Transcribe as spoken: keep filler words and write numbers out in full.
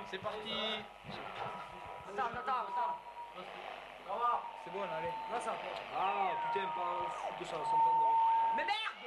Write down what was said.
C'est parti. Attends, attends, attends. C'est bon, là, allez. Là, ça. Ah, putain, pas un foot de ça, on s'entend. Mais merde!